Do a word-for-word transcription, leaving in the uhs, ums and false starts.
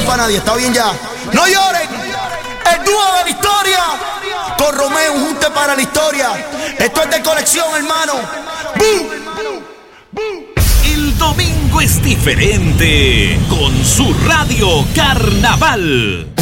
para nadie, está bien ya. No lloren, el dúo de la historia con Romeo, un junte para la historia. Esto es de colección, hermano. ¡Bum! El domingo es diferente con su Radio Carnaval.